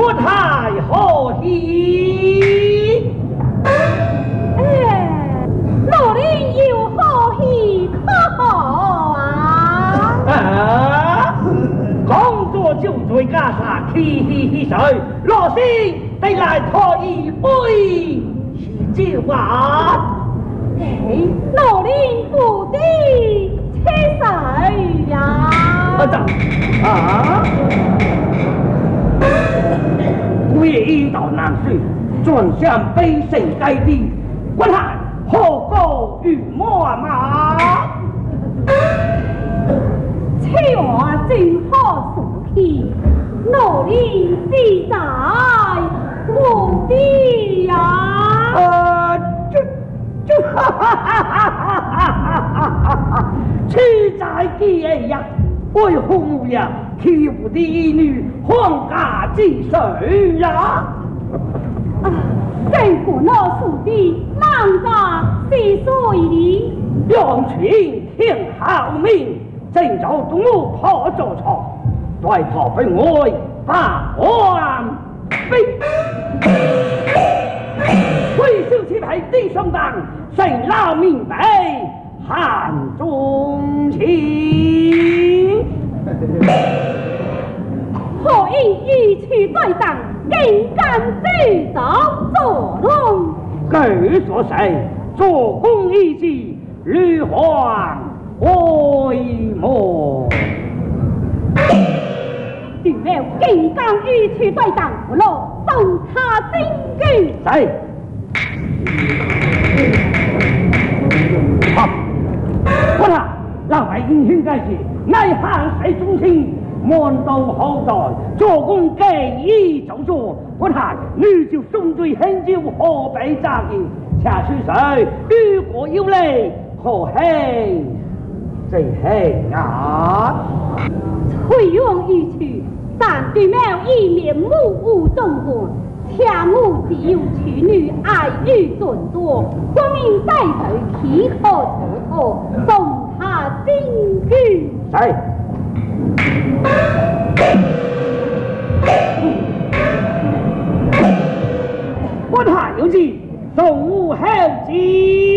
不太可喜。 老林有何喜可好啊？ 工作就在家上，气水，罗先得来喝一杯喜酒啊！ 老林不得切水呀！ 贵一道难事，转向北城街地，滚下何高与莫马。 此话正可说起，老林是在我的呀。 此在几呀？为何母呀？欺负的一女，皇家之水呀！ 这个老鼠的哪家是谁的？ 两群听好命，郑州东吴破作错，对破分外把官非。挥手起牌弟兄党，谁老明白汉中情？ 何以一曲在上，竟敢自造作弄？ 据说谁做公一计，吕皇为魔。 如了竟敢一曲在上，我落送他真据。 谁？好，我他老百英雄该是乃汉谁忠心？满道后代做工计议走做，我他女就送罪很久，何必杂的？恰是谁？如果有理，何黑？最黑啊！ 翠王一去，但对面一面目无中国。恰母只有处女爱欲众多，光明带头岂可蹉跎？送他金句。 谁？我他有计，送吾后计。